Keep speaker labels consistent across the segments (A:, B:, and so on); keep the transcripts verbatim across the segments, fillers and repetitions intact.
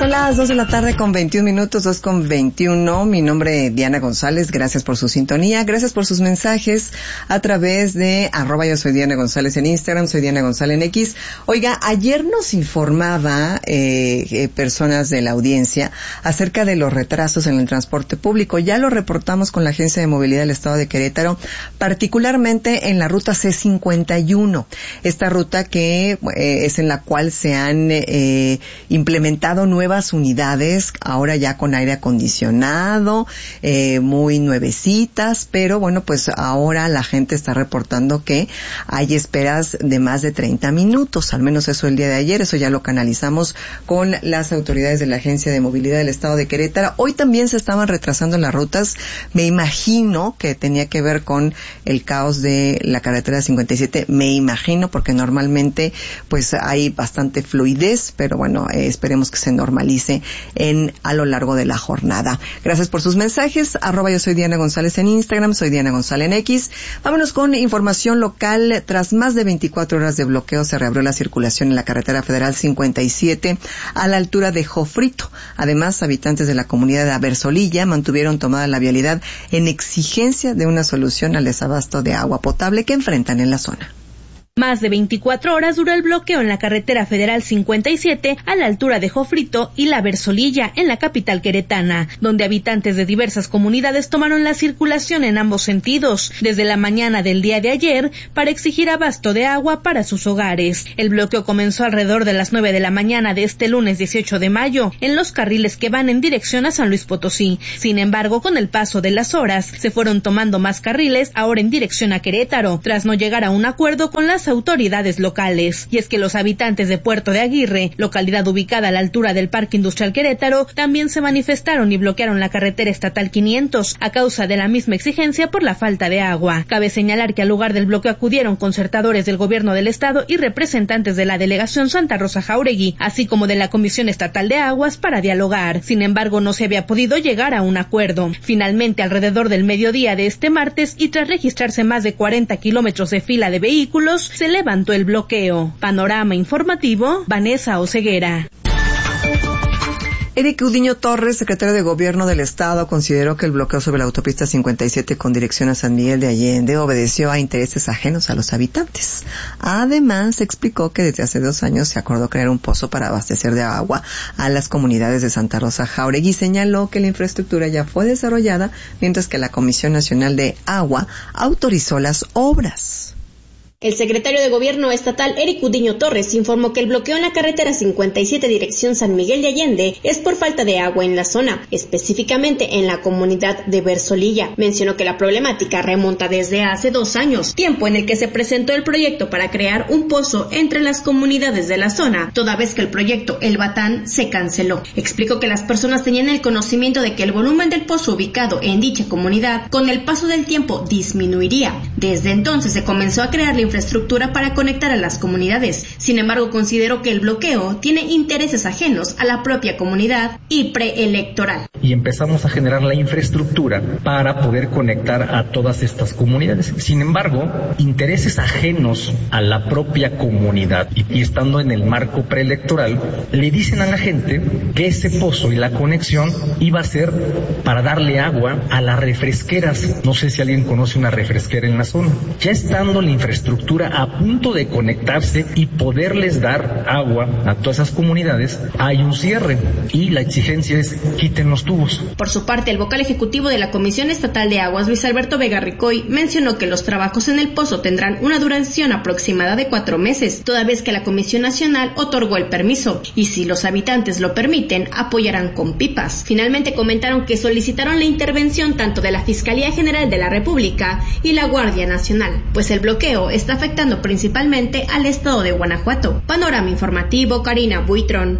A: Son las dos de la tarde con veintiún minutos, dos con veintiuno. Mi nombre es Diana González. Gracias por su sintonía. Gracias por sus mensajes a través de arroba yo soy Diana González en Instagram, soy Diana González en X. Oiga, ayer nos informaba eh, eh, personas de la audiencia acerca de los retrasos en el transporte público. Ya lo reportamos con la Agencia de Movilidad del Estado de Querétaro, particularmente en la ruta C cincuenta y uno. Esta ruta que eh, es en la cual se han eh, implementado nuevas unidades, ahora ya con aire acondicionado, eh, muy nuevecitas, pero bueno, pues ahora la gente está reportando que hay esperas de más de treinta minutos, al menos eso el día de ayer, eso ya lo canalizamos con las autoridades de la Agencia de Movilidad del Estado de Querétaro. Hoy también se estaban retrasando las rutas, me imagino que tenía que ver con el caos de la carretera cincuenta y siete, me imagino, porque normalmente pues hay bastante fluidez, pero bueno, eh, esperemos que se normalice en a lo largo de la jornada. Gracias por sus mensajes. Arroba yo soy Diana González en Instagram, soy Diana González en X. Vámonos con información local. Tras más de veinticuatro horas de bloqueo, se reabrió la circulación en la carretera federal cincuenta y siete a la altura de Jofrito. Además, habitantes de la comunidad de Abersolilla mantuvieron tomada la vialidad en exigencia de una solución al desabasto de agua potable que enfrentan en la zona.
B: Más de veinticuatro horas duró el bloqueo en la carretera federal cincuenta y siete a la altura de Jofrito y la Bersolilla en la capital queretana, donde habitantes de diversas comunidades tomaron la circulación en ambos sentidos desde la mañana del día de ayer para exigir abasto de agua para sus hogares. El bloqueo comenzó alrededor de las nueve de la mañana de este lunes dieciocho de mayo en los carriles que van en dirección a San Luis Potosí. Sin embargo, con el paso de las horas se fueron tomando más carriles ahora en dirección a Querétaro, tras no llegar a un acuerdo con las autoridades locales. Y es que los habitantes de Puerto de Aguirre, localidad ubicada a la altura del Parque Industrial Querétaro, también se manifestaron y bloquearon la carretera estatal quinientos a causa de la misma exigencia por la falta de agua. Cabe señalar que al lugar del bloqueo acudieron concertadores del gobierno del estado y representantes de la delegación Santa Rosa Jáuregui, así como de la Comisión Estatal de Aguas para dialogar. Sin embargo, no se había podido llegar a un acuerdo. Finalmente, alrededor del mediodía de este martes y tras registrarse más de cuarenta kilómetros de fila de vehículos, se levantó el bloqueo. Panorama informativo, Vanessa Oseguera.
A: Eric Udiño Torres, secretario de Gobierno del Estado, consideró que el bloqueo sobre la autopista cincuenta y siete con dirección a San Miguel de Allende obedeció a intereses ajenos a los habitantes. Además, explicó que desde hace dos años se acordó crear un pozo para abastecer de agua a las comunidades de Santa Rosa Jáuregui y señaló que la infraestructura ya fue desarrollada, mientras que la Comisión Nacional de Agua autorizó las obras.
C: El secretario de Gobierno estatal, Eric Udiño Torres, informó que el bloqueo en la carretera cincuenta y siete dirección San Miguel de Allende es por falta de agua en la zona, específicamente en la comunidad de Bersolilla. Mencionó que la problemática remonta desde hace dos años, tiempo en el que se presentó el proyecto para crear un pozo entre las comunidades de la zona, toda vez que el proyecto El Batán se canceló. Explicó que las personas tenían el conocimiento de que el volumen del pozo ubicado en dicha comunidad con el paso del tiempo disminuiría. Desde entonces se comenzó a crear la infraestructura para conectar a las comunidades. Sin embargo, consideró que el bloqueo tiene intereses ajenos a la propia comunidad y preelectoral.
D: Y empezamos a generar la infraestructura para poder conectar a todas estas comunidades. Sin embargo, intereses ajenos a la propia comunidad y, y estando en el marco preelectoral, le dicen a la gente que ese pozo y la conexión iba a ser para darle agua a las refresqueras. No sé si alguien conoce una refresquera en la zona. Ya estando la infraestructura a punto de conectarse y poderles dar agua a todas esas comunidades, hay un cierre y la exigencia es quiten los tubos.
C: Por su parte, el vocal ejecutivo de la Comisión Estatal de Aguas, Luis Alberto Vega Ricoy, mencionó que los trabajos en el pozo tendrán una duración aproximada de cuatro meses, toda vez que la Comisión Nacional otorgó el permiso y si los habitantes lo permiten, apoyarán con pipas. Finalmente comentaron que solicitaron la intervención tanto de la Fiscalía General de la República y la Guardia Nacional, pues el bloqueo está afectando principalmente al estado de Guanajuato. Panorama informativo, Karina Buitrón.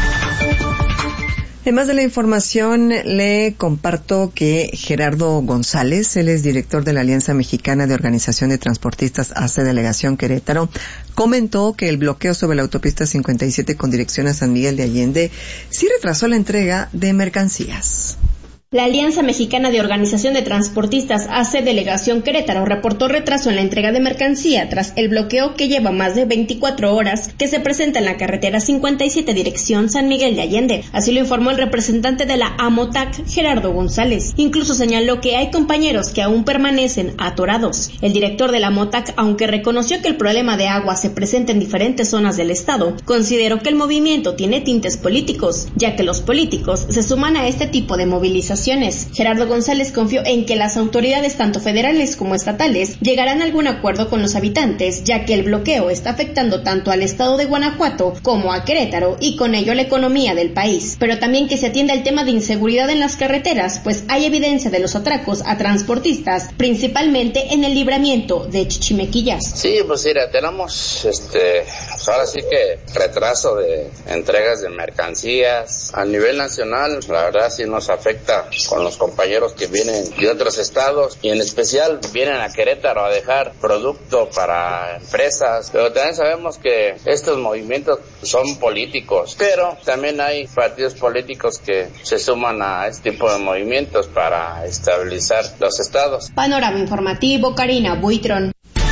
A: Además de la información, le comparto que Gerardo González, él es director de la Alianza Mexicana de Organización de Transportistas A C Delegación Querétaro, comentó que el bloqueo sobre la autopista cincuenta y siete con dirección a San Miguel de Allende sí retrasó la entrega de mercancías.
C: La Alianza Mexicana de Organización de Transportistas A C Delegación Querétaro reportó retraso en la entrega de mercancía tras el bloqueo que lleva más de veinticuatro horas que se presenta en la carretera cincuenta y siete dirección San Miguel de Allende. Así lo informó el representante de la AMOTAC, Gerardo González. Incluso señaló que hay compañeros que aún permanecen atorados. El director de la AMOTAC, aunque reconoció que el problema de agua se presenta en diferentes zonas del estado, consideró que el movimiento tiene tintes políticos, ya que los políticos se suman a este tipo de movilizaciones. Gerardo González confió en que las autoridades tanto federales como estatales llegarán a algún acuerdo con los habitantes, ya que el bloqueo está afectando tanto al estado de Guanajuato como a Querétaro y con ello la economía del país. Pero también que se atienda el tema de inseguridad en las carreteras, pues hay evidencia de los atracos a transportistas, principalmente en el libramiento de Chichimequillas.
E: Sí, pues mira, tenemos este, pues ahora sí que retraso de entregas de mercancías a nivel nacional. La verdad sí nos afecta con los compañeros que vienen de otros estados y en especial vienen a Querétaro a dejar producto para empresas, pero también sabemos que estos movimientos son políticos, pero también hay partidos políticos que se suman a este tipo de movimientos para estabilizar los estados.
C: Panorama informativo, Karina Buitrón.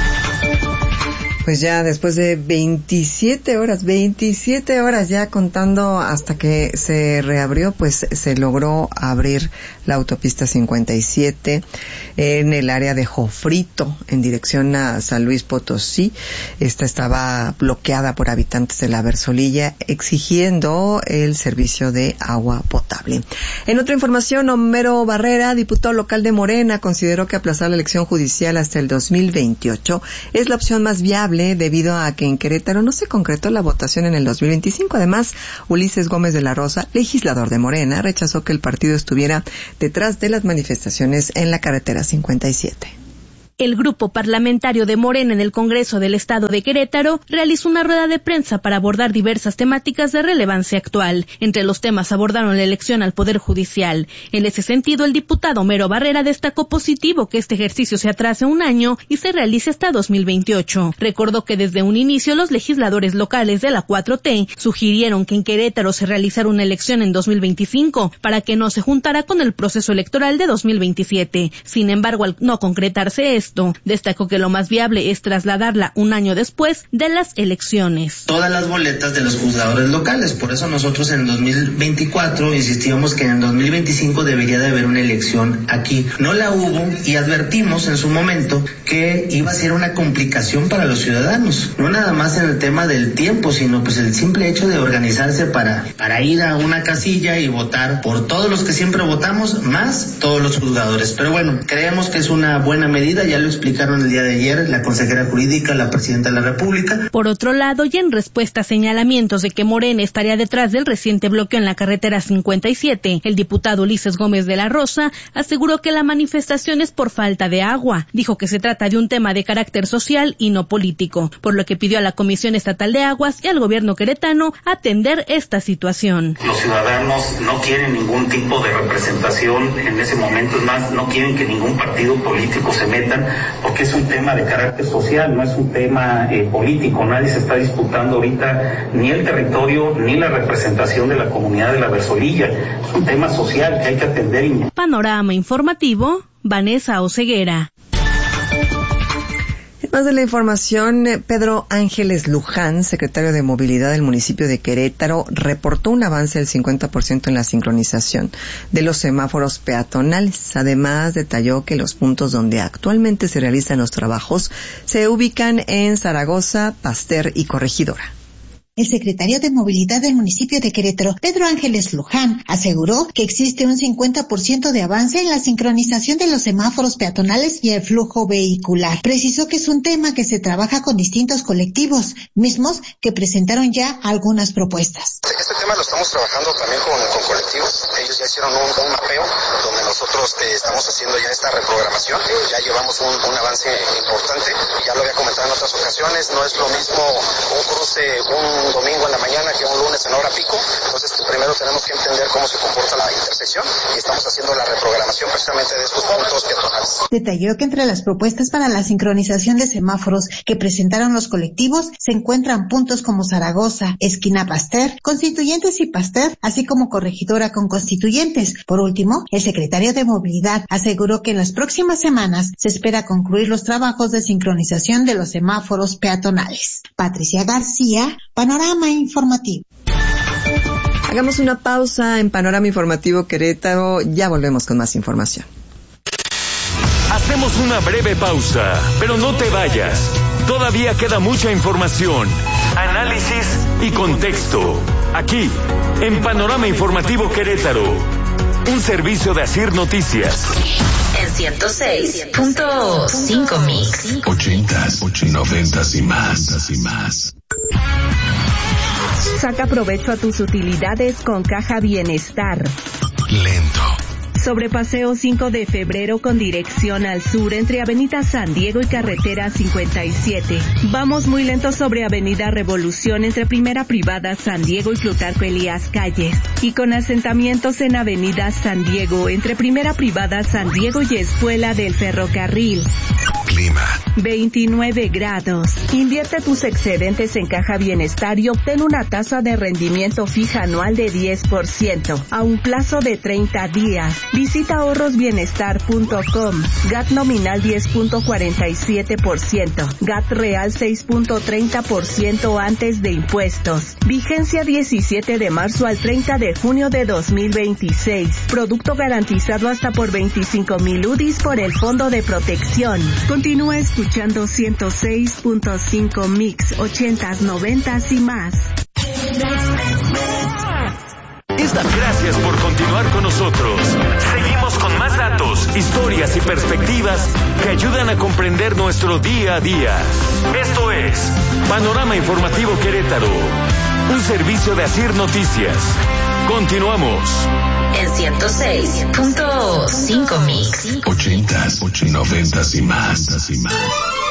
A: Pues ya después de veintisiete horas, veintisiete horas ya contando hasta que se reabrió, pues se logró abrir la autopista cincuenta y siete en el área de Jofrito, en dirección a San Luis Potosí. Esta estaba bloqueada por habitantes de la Versolilla, exigiendo el servicio de agua potable. En otra información, Homero Barrera, diputado local de Morena, consideró que aplazar la elección judicial hasta el dos mil veintiocho es la opción más viable debido a que en Querétaro no se concretó la votación en el dos mil veinticinco. Además, Ulises Gómez de la Rosa, legislador de Morena, rechazó que el partido estuviera detrás de las manifestaciones en la carretera cincuenta y siete.
B: El grupo parlamentario de Morena en el Congreso del Estado de Querétaro realizó una rueda de prensa para abordar diversas temáticas de relevancia actual. Entre los temas abordaron la elección al Poder Judicial. En ese sentido, el diputado Homero Barrera destacó positivo que este ejercicio se atrase un año y se realice hasta dos mil veintiocho. Recordó que desde un inicio los legisladores locales de la cuatro T sugirieron que en Querétaro se realizara una elección en dos mil veinticinco para que no se juntara con el proceso electoral de dos mil veintisiete. Sin embargo, al no concretarse esto, destacó que lo más viable es trasladarla un año después de las elecciones.
F: Todas las boletas de los juzgadores locales, por eso nosotros en dos mil veinticuatro insistíamos que en dos mil veinticinco debería de haber una elección aquí. No la hubo y advertimos en su momento que iba a ser una complicación para los ciudadanos, no nada más en el tema del tiempo, sino pues el simple hecho de organizarse para, para ir a una casilla y votar por todos los que siempre votamos, más todos los juzgadores. Pero bueno, creemos que es una buena medida. Ya lo explicaron el día de ayer la consejera jurídica, la presidenta de la República.
B: Por otro lado, y en respuesta a señalamientos de que Morena estaría detrás del reciente bloqueo en la carretera cincuenta y siete, el diputado Ulises Gómez de la Rosa aseguró que la manifestación es por falta de agua. Dijo que se trata de un tema de carácter social y no político, por lo que pidió a la Comisión Estatal de Aguas y al gobierno queretano atender esta situación.
G: Los ciudadanos no quieren ningún tipo de representación en ese momento, es más, no quieren que ningún partido político se meta, porque es un tema de carácter social, no es un tema eh, político. Nadie se está disputando ahorita ni el territorio ni la representación de la comunidad de la Versolilla. Es un tema social que hay que atender.
B: Panorama informativo, Vanessa Oceguera.
A: Más de la información, Pedro Ángeles Luján, secretario de Movilidad del municipio de Querétaro, reportó un avance del cincuenta por ciento en la sincronización de los semáforos peatonales. Además, detalló que los puntos donde actualmente se realizan los trabajos se ubican en Zaragoza, Pasteur y Corregidora.
H: El secretario de Movilidad del municipio de Querétaro, Pedro Ángeles Luján, aseguró que existe un cincuenta por ciento de avance en la sincronización de los semáforos peatonales y el flujo vehicular. Precisó que es un tema que se trabaja con distintos colectivos, mismos que presentaron ya algunas propuestas.
I: Este tema lo estamos trabajando también con, con colectivos. Ellos ya hicieron un, un mapeo donde nosotros eh, estamos haciendo ya esta reprogramación. Ya llevamos un, un avance importante. Ya lo había comentado en otras ocasiones. No es lo mismo un cruce, un un domingo en la mañana que un lunes en hora pico. Entonces primero menos tenemos que entender cómo se comporta la intersección y estamos haciendo la reprogramación precisamente de estos puntos peatonales.
H: Detalló que entre las propuestas para la sincronización de semáforos que presentaron los colectivos se encuentran puntos como Zaragoza, esquina Pasteur, Constituyentes y Pasteur, así como Corregidora con Constituyentes. Por último, el secretario de Movilidad aseguró que en las próximas semanas se espera concluir los trabajos de sincronización de los semáforos peatonales. Patricia García, Panorama Informativo.
A: Hagamos una pausa en Panorama Informativo Querétaro, ya volvemos con más información.
J: Hacemos una breve pausa, pero no te vayas. Todavía queda mucha información, análisis y contexto. Aquí, en Panorama Informativo Querétaro, un servicio de Asir Noticias.
K: En ciento seis punto cinco Mix.
L: Ochentas, noventas y más, y más.
M: Saca provecho a tus utilidades con Caja Bienestar.
L: Lento.
M: Sobre Paseo cinco de febrero con dirección al sur entre Avenida San Diego y Carretera cincuenta y siete. Vamos muy lento sobre Avenida Revolución entre Primera Privada San Diego y Plutarco Elías Calles. Y con asentamientos en Avenida San Diego entre Primera Privada San Diego y Espuela del Ferrocarril.
L: Clima.
M: veintinueve grados. Invierte tus excedentes en Caja Bienestar y obtén una tasa de rendimiento fija anual de diez por ciento a un plazo de treinta días. Visita ahorros bienestar punto com. G A T nominal diez punto cuarenta y siete por ciento. G A T real seis punto treinta por ciento antes de impuestos. Vigencia diecisiete de marzo al treinta de junio de dos mil veintiséis. Producto garantizado hasta por veinticinco mil U D Is por el Fondo de Protección. Continúa escuchando ciento seis punto cinco Mix, ochentas, noventas y más.
J: Gracias por continuar con nosotros. Seguimos con más datos, historias y perspectivas que ayudan a comprender nuestro día a día. Esto es Panorama Informativo Querétaro, un servicio de Asir Noticias. Continuamos.
K: En ciento seis punto cinco Mix.
L: Ochentas, noventas y más, y más.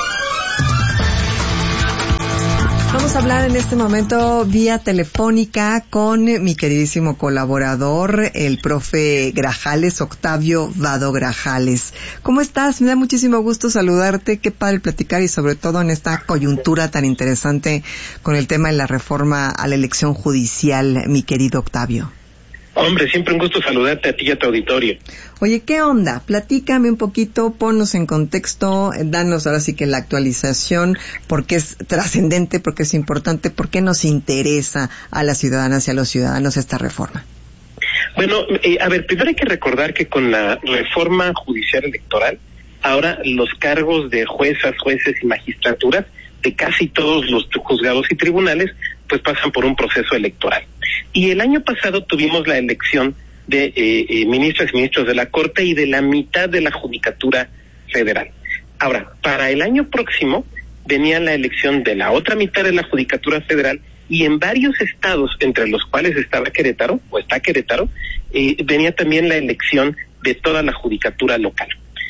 A: Vamos a hablar en este momento vía telefónica con mi queridísimo colaborador, el profe Grajales, Octavio Vado Grajales. ¿Cómo estás? Me da muchísimo gusto saludarte. Qué padre platicar y sobre todo en esta coyuntura tan interesante con el tema de la reforma a la elección judicial, mi querido Octavio.
N: Hombre, siempre un gusto saludarte a ti y a tu auditorio.
A: Oye, ¿qué onda? Platícame un poquito, ponnos en contexto, danos ahora sí que la actualización, porque es trascendente, porque es importante, porque nos interesa a las ciudadanas y a los ciudadanos esta reforma.
N: Bueno, eh, a ver, primero hay que recordar que con la reforma judicial electoral, ahora los cargos de juezas, jueces y magistraturas de casi todos los juzgados y tribunales, pues pasan por un proceso electoral. Y el año pasado tuvimos la elección de eh, eh, ministras y ministros de la Corte y de la mitad de la Judicatura Federal. Ahora, para el año próximo venía la elección de la otra mitad de la Judicatura Federal y en varios estados, entre los cuales estaba Querétaro, o está Querétaro, eh, venía también la elección de toda la Judicatura local.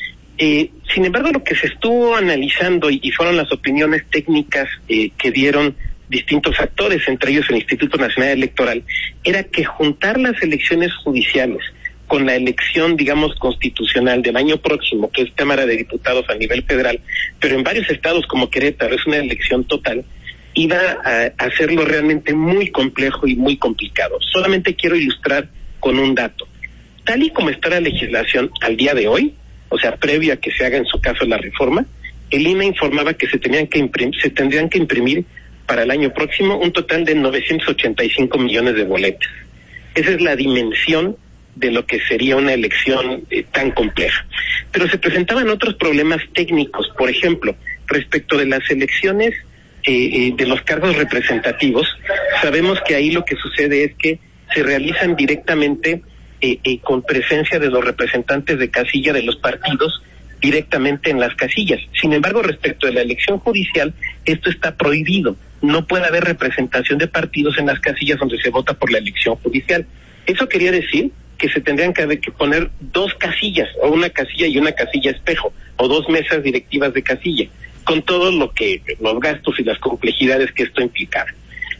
N: Eh, sin embargo, lo que se estuvo analizando y, y fueron las opiniones técnicas eh, que dieron distintos actores, entre ellos el Instituto Nacional Electoral, era que juntar las elecciones judiciales con la elección, digamos, constitucional del año próximo, que es Cámara de Diputados a nivel federal, pero en varios estados como Querétaro es una elección total, iba a hacerlo realmente muy complejo y muy complicado. Solamente quiero ilustrar con un dato. Tal y como está la legislación al día de hoy, o sea, previo a que se haga en su caso la reforma, el I N E informaba que se tenían que imprimir, se tendrían que imprimir para el año próximo un total de novecientos ochenta y cinco millones de boletas. Esa es la dimensión de lo que sería una elección eh, tan compleja. Pero se presentaban otros problemas técnicos, por ejemplo, respecto de las elecciones eh, eh, de los cargos representativos, sabemos que ahí lo que sucede es que se realizan directamente eh, eh, con presencia de los representantes de casilla de los partidos directamente en las casillas. Sin embargo, respecto de la elección judicial, esto está prohibido. No puede haber representación de partidos en las casillas donde se vota por la elección judicial. Eso quería decir que se tendrían que, que poner dos casillas, o una casilla y una casilla espejo, o dos mesas directivas de casilla, con todo lo que, los gastos y las complejidades que esto implicaba.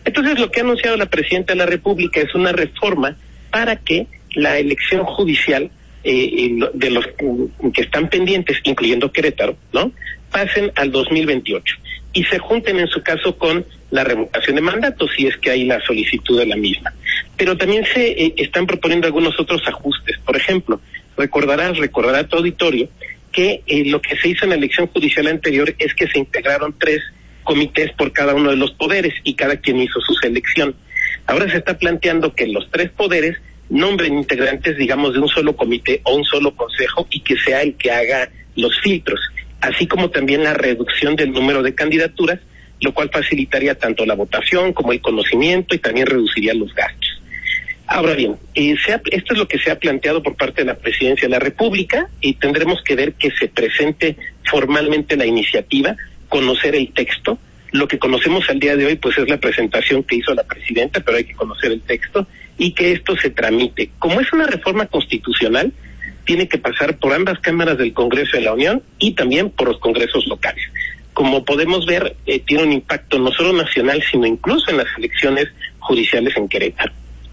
N: Entonces, lo que ha anunciado la Presidenta de la República es una reforma para que la elección judicial eh, de los que están pendientes, incluyendo Querétaro, ¿no?, pasen al dos mil veintiocho y se junten en su caso con la revocación de mandato, si es que hay la solicitud de la misma. Pero también se eh, están proponiendo algunos otros ajustes. Por ejemplo, recordarás, recordará tu auditorio que eh, lo que se hizo en la elección judicial anterior es que se integraron tres comités por cada uno de los poderes y cada quien hizo su selección. Ahora se está planteando que los tres poderes nombren integrantes, digamos, de un solo comité o un solo consejo y que sea el que haga los filtros, así como también la reducción del número de candidaturas, lo cual facilitaría tanto la votación como el conocimiento y también reduciría los gastos. Ahora bien, eh, se ha, esto es lo que se ha planteado por parte de la Presidencia de la República y tendremos que ver que se presente formalmente la iniciativa, conocer el texto. Lo que conocemos al día de hoy pues es la presentación que hizo la Presidenta, pero hay que conocer el texto y que esto se tramite. Como es una reforma constitucional, tiene que pasar por ambas cámaras del Congreso de la Unión y también por los congresos locales. Como podemos ver, eh, tiene un impacto no solo nacional, sino incluso en las elecciones judiciales en Querétaro.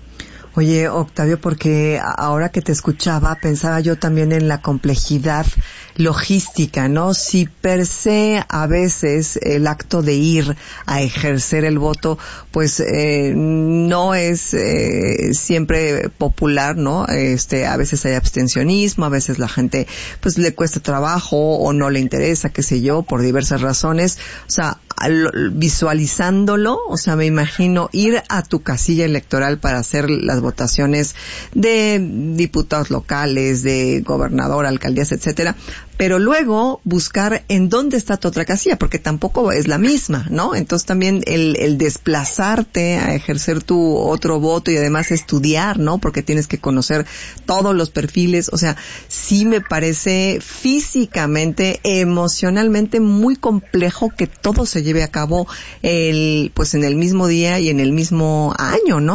A: Oye, Octavio, porque ahora que te escuchaba, pensaba yo también en la complejidad logística, ¿no? Si per se a veces el acto de ir a ejercer el voto, pues eh, no es eh, siempre popular, ¿no? Este, a veces hay abstencionismo, a veces la gente pues le cuesta trabajo o no le interesa, qué sé yo, por diversas razones. O sea, al, visualizándolo, o sea, me imagino ir a tu casilla electoral para hacer las votaciones de diputados locales, de gobernador, alcaldías, etcétera, pero luego buscar en dónde está tu otra casilla, porque tampoco es la misma, ¿no? Entonces también el, el desplazarte a ejercer tu otro voto y además estudiar, ¿no? Porque tienes que conocer todos los perfiles, o sea, sí me parece físicamente, emocionalmente muy complejo que todo se lleve a cabo el, pues en el mismo día y en el mismo año, ¿no?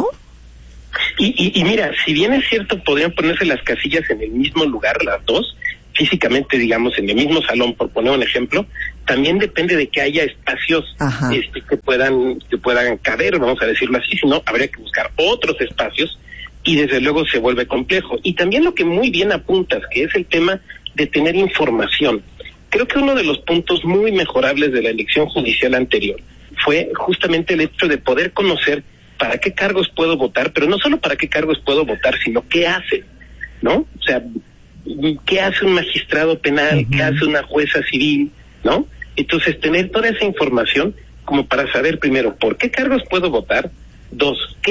N: Y, y, y mira, si bien es cierto, podrían ponerse las casillas en el mismo lugar, las dos, físicamente, digamos, en el mismo salón, por poner un ejemplo, también depende de que haya espacios este, que puedan que puedan caber, vamos a decirlo así, si no, habría que buscar otros espacios y desde luego se vuelve complejo. Y también lo que muy bien apuntas, que es el tema de tener información. Creo que uno de los puntos muy mejorables de la elección judicial anterior fue justamente el hecho de poder conocer para qué cargos puedo votar, pero no solo para qué cargos puedo votar, sino qué hacen, ¿no? O sea, qué hace un magistrado penal, uh-huh. qué hace una jueza civil, ¿no? Entonces, tener toda esa información como para saber primero por qué cargos puedo votar, dos, qué